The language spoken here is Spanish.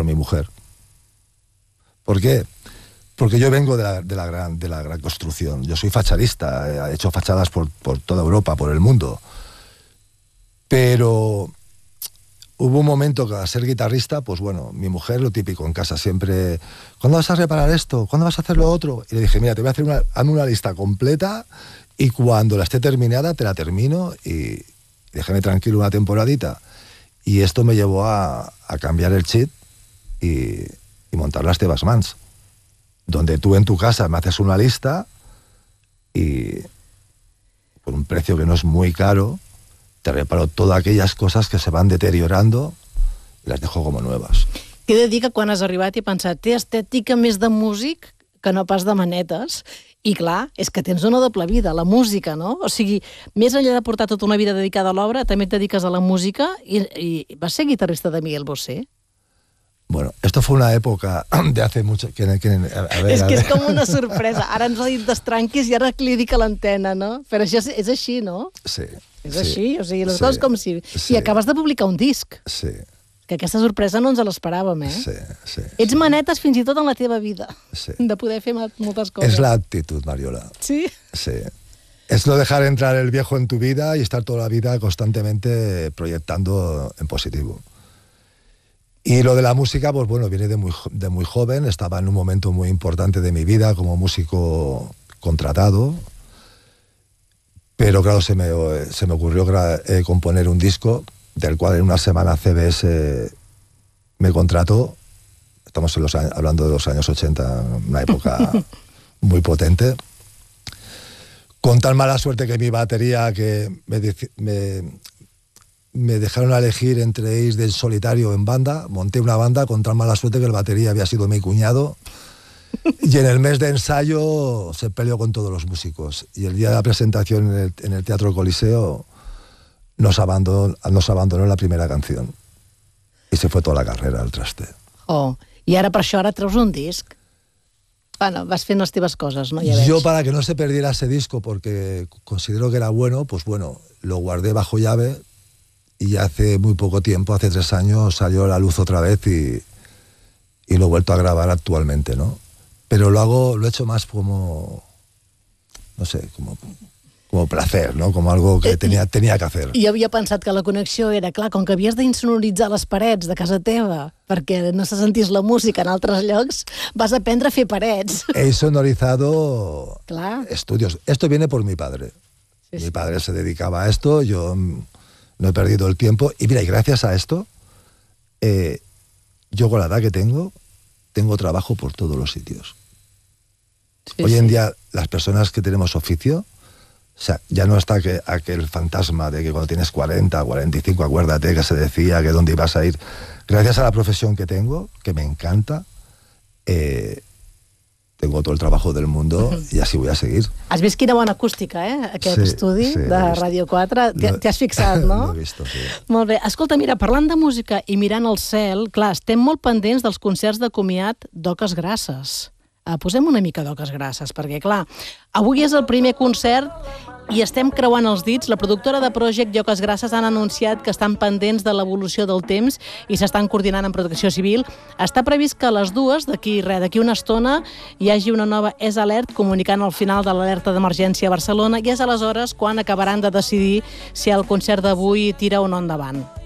por mi mujer. ¿Por qué? Porque yo vengo de la gran construcción. Yo soy facharista, he hecho fachadas por toda Europa, por el mundo. Pero hubo un momento que al ser guitarrista, pues bueno, mi mujer, lo típico en casa, siempre, ¿cuándo vas a reparar esto? ¿Cuándo vas a hacer lo otro? Y le dije, mira, te voy a hacer hazme una lista completa y cuando la esté terminada te la termino y déjame tranquilo una temporadita. Y esto me llevó a cambiar el chip y montar las Tebas Mans, donde tú en tu casa me haces una lista y por un precio que no es muy caro, te reparo todas aquelles coses que se van deteriorando i les dejo como nuevas. T'he de dir que quan has arribat he pensat, té estètica més de músic que no pas de manetes. I clar, és que tens una doble vida, la música, no? O sigui, més enllà de portar tota una vida dedicada a l'obra, també et dediques a la música i vas ser guitarrista de Miguel Bosé. Bueno, esto fue una época de hace mucho... És que és com una sorpresa. Ara ens ha dit destranquis i ara li dic a l'antena, no? Però això és així, no? Sí. És així, o sigui, les coses com si... I acabes de publicar un disc. Sí. Que aquesta sorpresa no ens l'esperàvem, eh? Sí. Ets manetes fins i tot en la teva vida. Sí. De poder fer moltes coses. Es la actitud, Mariola. Sí? Sí. Es no dejar entrar el viejo en tu vida y estar toda la vida constantemente proyectando en positivo. Y lo de la música, pues bueno, viene de muy joven. Estaba en un momento muy importante de mi vida como músico contratado. Pero claro, se me ocurrió componer un disco del cual en una semana CBS me contrató. Estamos hablando de los años 80, una época muy potente. Con tan mala suerte que mi batería, que me dejaron elegir entre ir del solitario o en banda. Monté una banda con tan mala suerte que el batería había sido mi cuñado. Y en el mes de ensayo se peleó con todos los músicos. Y el día de la presentación en el Teatro Coliseo nos abandonó en la primera canción. Y se fue toda la carrera al traste. Oh, i ara per això ara treus un disc. Bueno, vas fent les teves coses, ¿no? Ja veig. Yo, para que no se perdiera ese disco, porque considero que era bueno, pues bueno, lo guardé bajo llave y hace muy poco tiempo, hace 3 años, salió a la luz otra vez y lo he vuelto a grabar actualmente, ¿no? Pero lo he hecho más como, no sé, como placer, ¿no? Como algo que tenía que hacer. Jo havia pensat que la connexió era, clar, com que havies d'insonoritzar les parets de casa teva perquè no se sentís la música en altres llocs, vas aprendre a fer parets. He sonorizado Clar. estudios. Esto viene por mi padre. Sí, Mi sí. padre se dedicaba a esto, yo no he perdido el tiempo. Y mira, y gracias a esto, yo con la edad que tengo trabajo por todos los sitios. Sí, Hoy sí. en día, las personas que tenemos oficio, o sea, ya no está aquel fantasma de que cuando tienes 40, 45, acuérdate que se decía que dónde ibas a ir. Gracias a la profesión que tengo, que me encanta, tengo todo el trabajo del mundo y así voy a seguir. Has vist quina bona acústica, aquest estudi de Ràdio 4? T'hi has fixat, no? L'he vist, sí. Molt bé. Escolta, mira, parlant de música i mirant el cel, clar, estem molt pendents dels concerts de comiat d'Oques Grasses. Posem una mica d'Oques Grasses, perquè, clar, avui és el primer concert i estem creuant els dits. La productora de Project i Oques Grasses han anunciat que estan pendents de l'evolució del temps i s'estan coordinant amb Protecció Civil. Està previst que a les 2, d'aquí una estona, hi hagi una nova ES Alert comunicant el final de l'alerta d'emergència a Barcelona i és aleshores quan acabaran de decidir si el concert d'avui tira o no endavant.